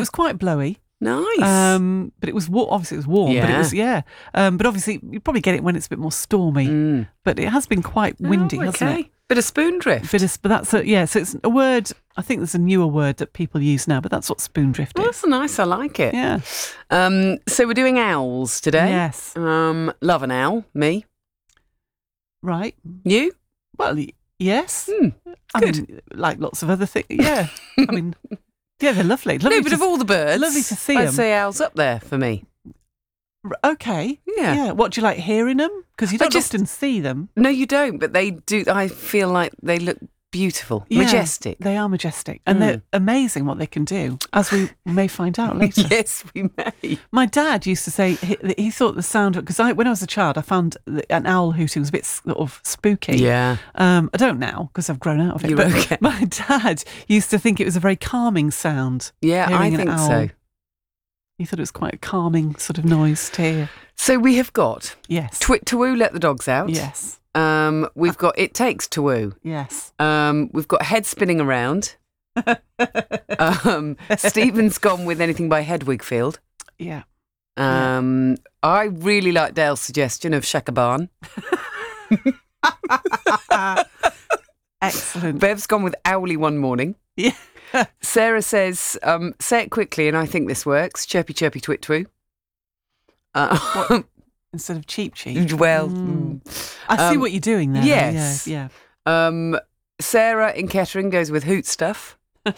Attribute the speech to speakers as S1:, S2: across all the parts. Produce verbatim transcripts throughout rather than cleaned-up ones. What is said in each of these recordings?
S1: was quite blowy.
S2: Nice.
S1: Um, but it was wa- obviously it was warm.
S2: Yeah.
S1: But it was yeah. Um, but obviously you probably get it when it's a bit more stormy.
S2: Mm.
S1: But it has been quite windy,
S2: oh, okay.
S1: hasn't it?
S2: Bit of spoondrift.
S1: Bit of, but that's a, yeah. So it's a word. I think there's a newer word that people use now. But that's what spoondrift
S2: Oh,
S1: is.
S2: that's nice. I like it.
S1: Yeah.
S2: Um, so we're doing owls today.
S1: Yes.
S2: Um, love an owl. Me.
S1: Right.
S2: You?
S1: Well, y- yes.
S2: Mm,
S1: I
S2: good.
S1: mean, like lots of other things. Yeah. I mean, yeah, they're lovely. Lovely
S2: No, but
S1: to
S2: of all the birds,
S1: lovely to see
S2: I'd
S1: 'em.
S2: say owls up there for me.
S1: R- Okay.
S2: Yeah.
S1: Yeah. What do you like hearing them? Because you don't
S2: just-
S1: often see them.
S2: No, you don't, but they do. I feel like they look beautiful,
S1: Yeah,
S2: majestic.
S1: They are majestic, and
S2: Mm.
S1: they're amazing what they can do, as we may find out later.
S2: Yes, we may.
S1: My dad used to say he, he thought the sound because I, when I was a child, I found that an owl hooting was a bit sort of spooky.
S2: Yeah.
S1: Um, I don't now because I've grown out of it.
S2: You're
S1: but
S2: okay.
S1: my dad used to think it was a very calming sound.
S2: Yeah, I
S1: hearing an
S2: think
S1: owl.
S2: so.
S1: He thought it was quite a calming sort of noise to hear.
S2: So we have got
S1: Yes.
S2: Twit to Woo, Let the Dogs Out.
S1: Yes.
S2: Um, we've got It Takes to Woo.
S1: Yes.
S2: Um, we've got Head Spinning Around. um, Stephen's gone with Anything by Hedwig Field.
S1: Yeah.
S2: Um, I really like Dale's suggestion of Shaka Barn.
S1: Excellent.
S2: Bev's gone with Owly One Morning.
S1: Yeah.
S2: Sarah says, um, say it quickly, and I think this works. Chirpy, chirpy, twit, twoo. Uh,
S1: Instead of cheap cheap.
S2: well,
S1: Mm. I see
S2: um,
S1: what you're doing there.
S2: yes.
S1: Yeah.
S2: um, Sarah in Kettering goes with Hoot Stuff.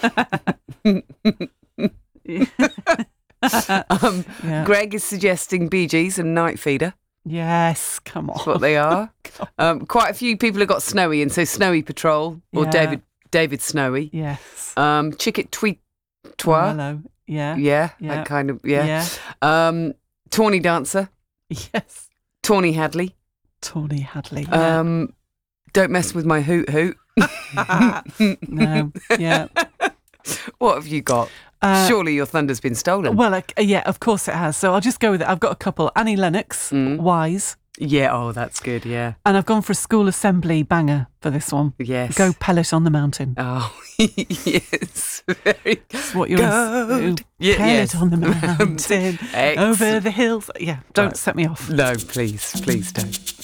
S1: Yeah.
S2: Um,
S1: Yeah.
S2: Greg is suggesting Bee Gees and Night Feeder.
S1: Yes. Come on.
S2: That's what they are. Um, quite a few people have got Snowy, and so Snowy Patrol or
S1: Yeah.
S2: David David Snowy.
S1: Yes.
S2: Um, Chicket Tweet
S1: Oh,
S2: Twa.
S1: hello. Yeah.
S2: Yeah,
S1: Yeah.
S2: that kind of yeah.
S1: Yeah.
S2: Um, Tawny Dancer,
S1: Yes.
S2: Tawny Hadley.
S1: Tawny Hadley. Yeah.
S2: Um, Don't Mess with My Hoot Hoot.
S1: No. Yeah.
S2: What have you got?
S1: Uh,
S2: Surely your thunder's been stolen.
S1: Well, like, yeah, of course it has. So I'll just go with it. I've got a couple. Annie Lennox,
S2: Mm.
S1: Wise,
S2: Yeah, oh, that's good, yeah.
S1: and I've gone for a school assembly banger for this one.
S2: Yes.
S1: Go Pellet on the Mountain.
S2: Oh, yes. Very
S1: That's what you're
S2: Go.
S1: in.
S2: Yeah,
S1: Pellet
S2: yes.
S1: on the mountain.
S2: Ex-
S1: Over the hills. Yeah, don't
S2: Right.
S1: set me off.
S2: No, please, please don't.